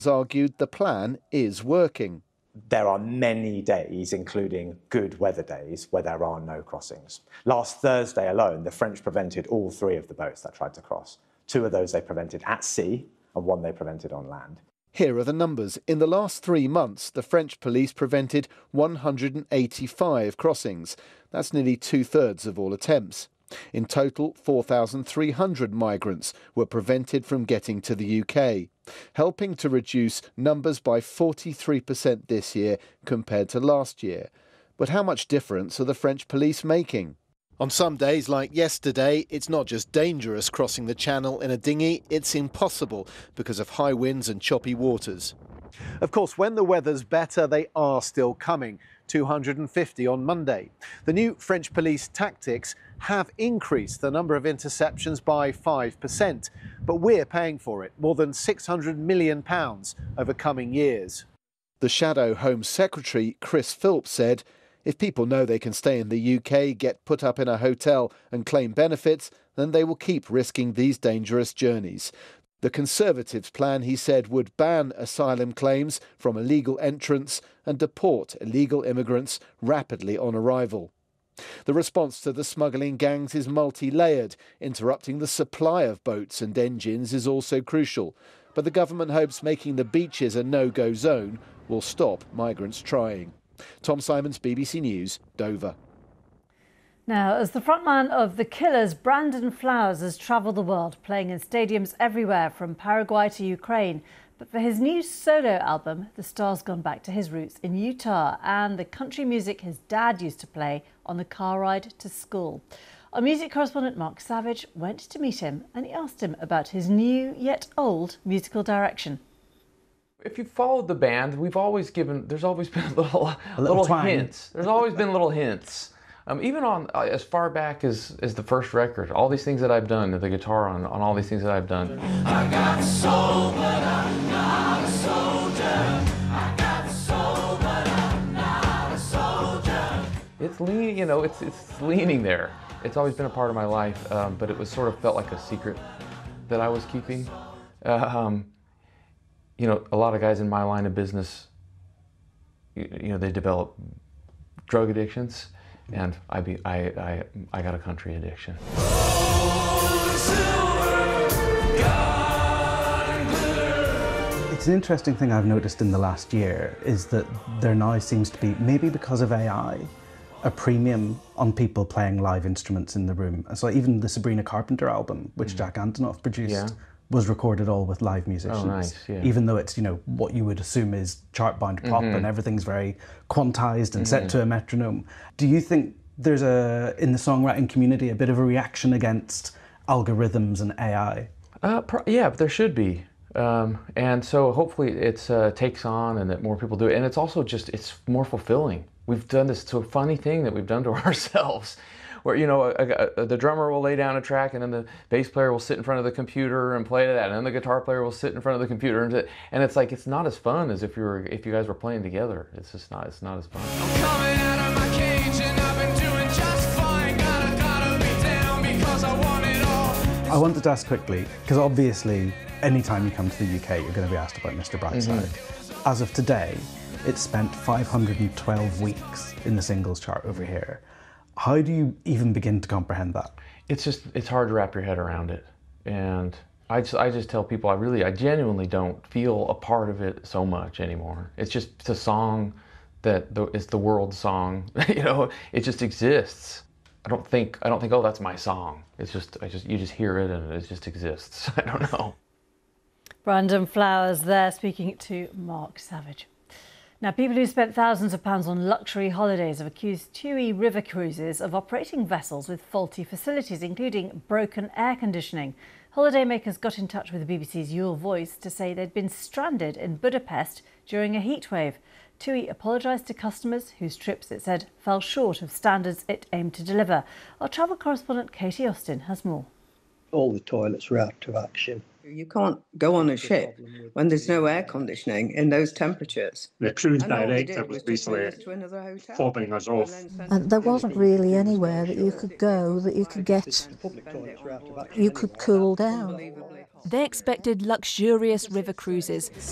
argued the plan is working. There are many days, including good weather days, where there are no crossings. Last Thursday alone, the French prevented all 3 of the boats that tried to cross. 2 of those they prevented at sea, and 1 they prevented on land. Here are the numbers. In the last 3 months, the French police prevented 185 crossings. That's nearly 2/3 of all attempts. In total, 4,300 migrants were prevented from getting to the UK, helping to reduce numbers by 43% this year compared to last year. But how much difference are the French police making? On some days, like yesterday, it's not just dangerous crossing the channel in a dinghy, it's impossible because of high winds and choppy waters. Of course, when the weather's better, they are still coming. 250 on Monday. The new French police tactics have increased the number of interceptions by 5%, but we're paying for it, more than £600 million over coming years. The Shadow Home Secretary, Chris Philps, said, if people know they can stay in the UK, get put up in a hotel and claim benefits, then they will keep risking these dangerous journeys. The Conservatives' plan, he said, would ban asylum claims from illegal entrants and deport illegal immigrants rapidly on arrival. The response to the smuggling gangs is multi-layered. Interrupting the supply of boats and engines is also crucial. But the government hopes making the beaches a no-go zone will stop migrants trying. Tom Simons, BBC News, Dover. Now, as the frontman of The Killers, Brandon Flowers has travelled the world, playing in stadiums everywhere from Paraguay to Ukraine. But for his new solo album, the star's gone back to his roots in Utah and the country music his dad used to play on the car ride to school. Our music correspondent Mark Savage went to meet him and he asked him about his new yet old musical direction. If you followed the band, there's always been little hints. There's always been little hints. Even on as far back as the first record, all these things that I've done, the guitar on all these things that I've done. I got soul, but I'm not a soldier. I got soul, but I'm not a soldier. It's leaning, it's leaning there. It's always been a part of my life, but it was sort of felt like a secret that I was keeping. A lot of guys in my line of business, they develop drug addictions. And I got a country addiction. It's an interesting thing I've noticed in the last year is that there now seems to be, maybe because of AI, a premium on people playing live instruments in the room. So even the Sabrina Carpenter album, which Jack Antonoff produced, was recorded all with live musicians. Oh, nice, yeah. Even though it's, what you would assume is chart-bound pop and everything's very quantized and set to a metronome. Do you think there's in the songwriting community, a bit of a reaction against algorithms and AI? Yeah, but there should be. And so hopefully it takes on and that more people do it. And it's also it's more fulfilling. We've done this to a funny thing that we've done to ourselves. Where, the drummer will lay down a track and then the bass player will sit in front of the computer and play to that, and then the guitar player will sit in front of the computer and it's like, it's not as fun as if you guys were playing together. It's not as fun. I'm coming out of my cage and I've been doing just fine. Gotta be down because I want it all. I wanted to ask quickly, because obviously anytime you come to the UK you're going to be asked about Mr. Brightside. As of today, it's spent 512 weeks in the singles chart over here. How do you even begin to comprehend that? It's hard to wrap your head around it. And I just tell people I genuinely don't feel a part of it so much anymore. It's a song that is the world song. It just exists. I don't think, oh, that's my song. It's you just hear it and it just exists. I don't know. Brandon Flowers there speaking to Mark Savage. Now, people who spent thousands of pounds on luxury holidays have accused TUI River Cruises of operating vessels with faulty facilities, including broken air conditioning. Holidaymakers got in touch with the BBC's Your Voice to say they'd been stranded in Budapest during a heatwave. TUI apologised to customers whose trips, it said, fell short of standards it aimed to deliver. Our travel correspondent Katie Austin has more. All the toilets were out of action. You can't go on a ship when there's no air conditioning in those temperatures. The cruise director was basically fobbing us off. And there wasn't really anywhere that you could go that you could cool down. They expected luxurious river cruises,